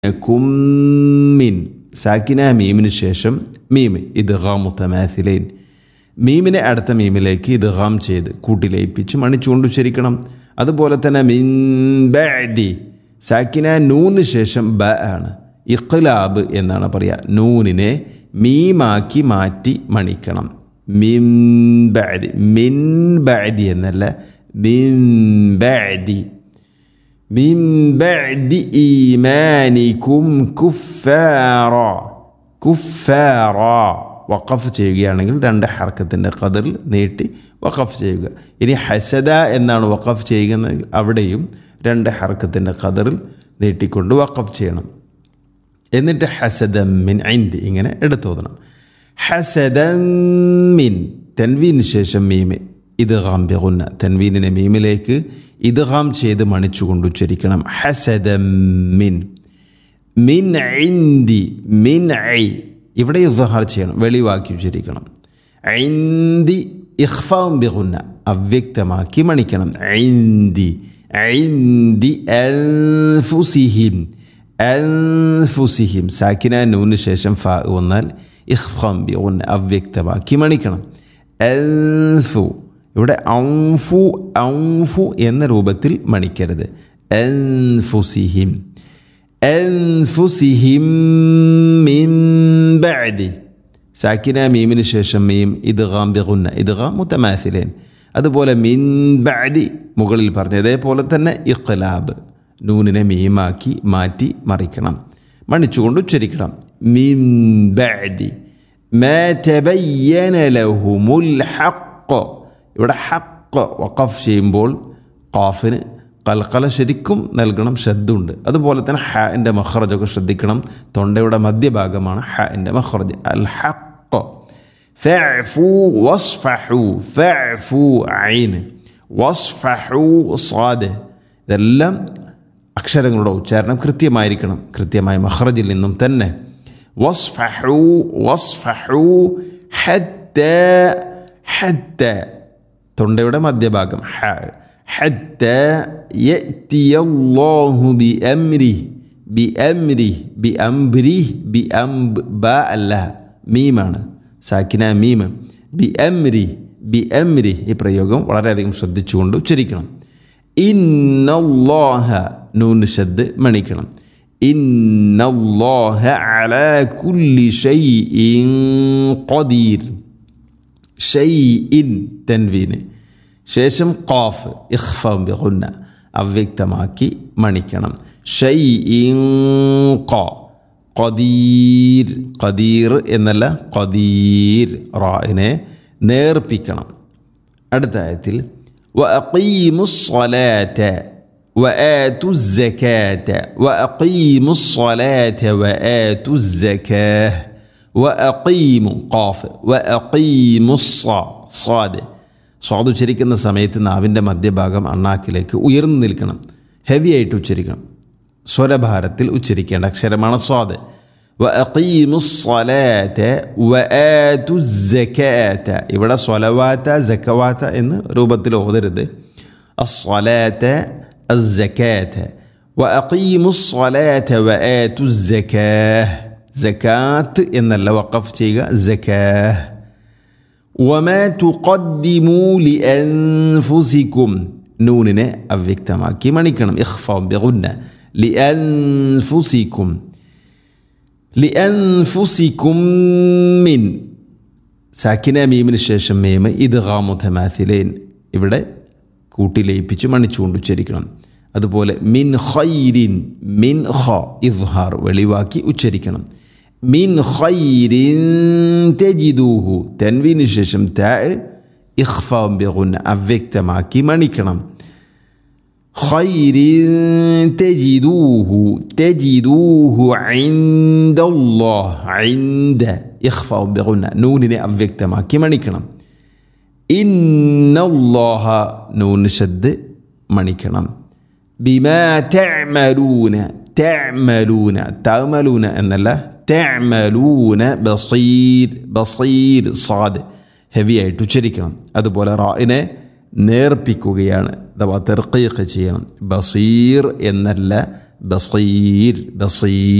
Cumin സാക്കിന മീമിന് ശേഷം മീം ഇദ്ഗാം മുതമാസിലൈൻ. മീമിനെ അടുത്ത മീമിലേക്ക് ഇദ്ഗാം ചെയ്ത് കൂട്ടിലയിപ്പിച്ച് മണിച്ചുകൊണ്ട് ഉച്ചരിക്കണം. അതുപോലെ തന്നെ മിൻ ബഅദി സാക്കിന നൂന് ശേഷം ബ ആണ്. ഇഖ്ലാബ് എന്നാണ് പറയുക. നൂനിനെ മീമാക്കി മാറ്റി മണിക്കണം. മിൻ ബഅദി, മിൻ ബഅദി എന്നല്ല, മിൻ ബഅദി. മിൻ ബഅദി ഈമാനികും കുഫാറ. കുഫാറ വഖഫ് ചെയ്യുകയാണെങ്കിൽ 2 ഹർക്കത്തിൻ്റെ ഖദറിൽ നീട്ടി വഖഫ് ചെയ്യുക. ഇനി ഹസദ എന്നാണ് വഖഫ് ചെയ്യുന്നതെങ്കിൽ അവിടെയും 2 ഹർക്കത്തിൻ്റെ ഖദറിൽ നീട്ടിക്കൊണ്ട് വഖഫ് ചെയ്യണം. എന്നിട്ട് ഹസദം മിൻ ഇൻദി ഇങ്ങനെ എടുത്തോതണം. ഹസദം മിൻ തൻവീന് ശേഷം മീമ് ഇദ്ഗാം ബിഗുന്ന. തൻവീനിനെ മീമിലേക്ക് ഇദ്ഗാം ചെയ്ത് മണിച്ചുകൊണ്ട് ഉച്ചരിക്കണം. ഹസദം മിൻ. മിൻ ഇൻദി, മിൻ ഐ ഇവിടെ ഇദ്ഹാർ ചെയ്യണം, വെളിവാക്കി ഉച്ചരിക്കണം. ഇൻദി ഇഖ്ഫാം ബിഗുന്ന അവ്യക്തമാക്കി മണിക്കണം. ഇൻദി, ഇൻദി അൻഫുസിഹിം. അൻഫുസിഹിം സാക്കിന നൂന് ശേഷം ഫാ വന്നാൽ ഇഖ്ഫാം ബിഗുന്ന അവ്യക്തമാക്കി മണിക്കണം. അൻഫു ഇവിടെ ഔഫു, ഔഫു എന്ന രൂപത്തിൽ മണിക്കരുത്. അൻഫുസിഹിം, അൻഫുസിഹിം മിൻ ബഅദി സാക്കിന മീമിന് ശേഷം മീം ഇദ്ഗാം ബിഗുന്ന ഇദ്ഗാം മുതമാസിലൈൻ. അതുപോലെ മിൻ ബഅദി മുകളിൽ പറഞ്ഞതേപോലെ തന്നെ ഇഖ്ലാബ് നൂനിനെ മീമാക്കി മാറ്റി മറിക്കണം, മണിച്ചുകൊണ്ട് ഉച്ചരിക്കണം. മിൻ ബഅദി മാ തബയ്യന ലഹുമുൽ ഹഖ്. ഇവിടെ ഹഖ് വഖഫ് ചെയ്യുമ്പോൾ ഖാഫിന് ഖൽഖല ശരിക്കും നൽകണം, ഷദ്ദുണ്ട്. അതുപോലെ തന്നെ ഹാഇൻ്റെ മഖ്റജൊക്കെ ശ്രദ്ധിക്കണം. തൊണ്ടയുടെ മധ്യഭാഗമാണ് ഹാഇൻ്റെ മഖ്റജ്. അൽ ഹഖ്. ഫഅഫു വസ്ഫഹു, ഫഅഫു ഐൻ, വസ്ഫഹു സാദ്. ഇതെല്ലാം അക്ഷരങ്ങളുടെ ഉച്ചാരണം കൃത്യമായിരിക്കണം, കൃത്യമായ മഖ്റജിൽ നിന്നും തന്നെ. വസ്ഫഹു, വസ്ഫഹു ഹത്ത, ഹത്ത തൊണ്ടയുടെ മധ്യഭാഗം ഹ. ഹത്ത യഅ്തിയല്ലാഹു ബിഅംരിഹി, ബിഅംരിഹി, ബിഅംരിഹി, ബ അല്ല മീമാണ്, സാക്കിന മീം. ബിഅംരിഹി, ബിഅംരിഹി ഈ പ്രയോഗം വളരെയധികം ശ്രദ്ധിച്ചുകൊണ്ട് ഉച്ചരിക്കണം. ഇന്നല്ലാഹ നൂന് ഷദ് മണിക്കണം. ഇന്നല്ലാഹ അലാ കുല്ലി ഷൈഇൻ ഖദീർ. ഷൈഇൻ തൻവീന് ശേഷം ഖാഫ് ഇഖ്ഫാം ബിഗുന്ന അവ്യക്തമാക്കി മണിക്കണം. ഷൈഇൻ ഖ. ഖദീർ, ഖദീർ എന്നല്ല ഖദീർ. റാഇനെ നേർപ്പിക്കണം. അടുത്ത ആയത്തിൽ വഅഖീമുസ് സ്വലാത വആതുസ് സകാത, വഅഖീമുസ് സ്വലാത വആതുസ് സകാഹ, വഅഖീമു ഖാഫ്, വഅഖീമുസ് സ്വാദ്. സ്വാദ് ഉച്ചരിക്കുന്ന സമയത്ത് നാവിൻ്റെ മധ്യഭാഗം അണ്ണാക്കിലേക്ക് ഉയർന്നു നിൽക്കണം, ഹെവി ആയിട്ട് ഉച്ചരിക്കണം. സ്വരഭാരത്തിൽ ഉച്ചരിക്കേണ്ട അക്ഷരമാണ് സ്വാദ്. വഅഖീമുസ് സ്വലാത വആതുസ് സകാത. ഇവിടെ സ്വലവാത സക്കവാത എന്ന് രൂപത്തിൽ ഓതരുത്. അസ്സലാത അസ്സകാത. വഅഖീമുസ് സ്വലാത വആതുസ് സകാഹ. സകാത്ത് എന്നല്ല വഖഫ് ചെയ്യുക, സകാഹ. വമാ തുഖദ്ദിമൂ ലിഅൻഫുസികും നൂനിനെ അവ്യക്തമാക്കി മണിക്കണം. ഇഖ്ഫാം ബിഗുന്ന. ലിഅൻഫുസികും, ലിഅൻഫുസികും മിൻ സാക്കിന മീമിന് ശേഷം മീം ഇദ്ഗാം മുതമാസിലൈൻ ഇവിടെ കൂട്ടിലയിപ്പിച്ച് മണിച്ചുകൊണ്ട് ഉച്ചരിക്കണം. അതുപോലെ മിൻ ഖൈരിൻ, മിൻ ഖ ഇദ്ഹാർ വെളിവാക്കി ഉച്ചരിക്കണം. മിൻ ഖൈരിൻ തജിദൂഹു തൻവീന് ശേഷം താ ഇഖ്ഫാം ബിഗുന്ന അവ്യക്തമാക്കി മണിക്കണം. ഖൈരിൻ തജിദൂഹു, തജിദൂഹു ഇൻദല്ലാഹ്, ഇൻദ ഇഖ്ഫാം ബിഗുന്ന നൂനിനെ അവ്യക്തമാക്കി മണിക്കണം. ഇന്നല്ലാഹ നൂൻ ഷദ് മണിക്കണം. ബിമാ തഅമലൂന, തഅമലൂന തഅമലൂന എന്നല്ല തഅമലൂന ബസീർ, ബസീർ സാദ് ഹെവി ആയിട്ട് ഉച്ചരിക്കണം. അതുപോലെ റാഇനെ നേർപ്പിക്കുകയാണ്, അഥവാ തർഖീഖ് ചെയ്യണം. ബസീർ എന്നല്ല ബസീർ ബസീർ